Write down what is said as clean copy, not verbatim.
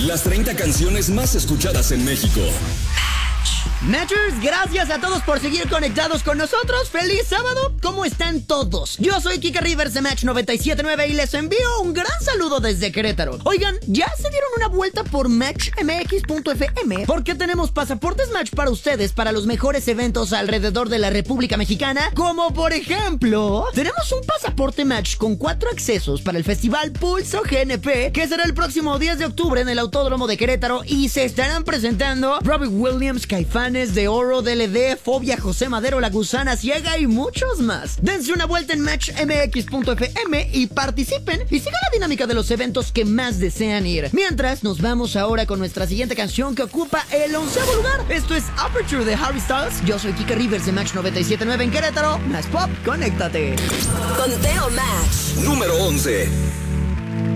Las 30 canciones más escuchadas en México. Matchers, gracias a todos por seguir conectados con nosotros. ¡Feliz sábado! ¿Cómo están todos? Yo soy Kika Rivers de Match 97.9 y les envío un gran saludo desde Querétaro. Oigan, ¿ya se dieron una vuelta por matchmx.fm? Porque tenemos pasaportes Match para ustedes para los mejores eventos alrededor de la República Mexicana. Como por ejemplo, tenemos un pasaporte Match con 4 accesos para el Festival Pulso GNP, que será el próximo 10 de octubre en el Autódromo de Querétaro, y se estarán presentando Robbie Williams, Caifanes, De Oro, DLD, Fobia, José Madero, La Gusana Ciega y muchos más. Dense una vuelta en matchmx.fm y participen y sigan la dinámica de los eventos que más desean ir. Mientras, nos vamos ahora con nuestra siguiente canción que ocupa el 11º lugar. Esto es Aperture de Harry Styles. Yo soy Kika Rivers de Match 97.9 en Querétaro. Más pop, conéctate. Conteo Match. Número 11.